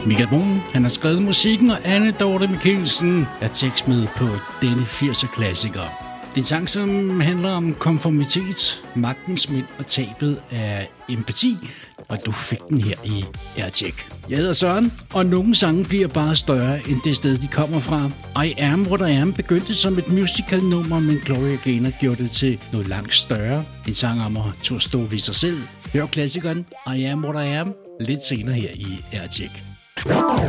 Michael Brun, han har skrevet musikken, og Anne Dorte Mikkelsen er tekst med på denne 80'er-klassiker. Det er en sang, som handler om konformitet, magtens mænd og tabet af empati, og du fik den her i Aircheck. Jeg hedder Søren, og nogle sange bliver bare større end det sted, de kommer fra. I Am What I Am begyndte som et musical-nummer, men Gloria Gaynor gjorde det til noget langt større. En sang om at turde stå ved sig selv. Hør klassikeren I Am What I Am lidt senere her i Aircheck.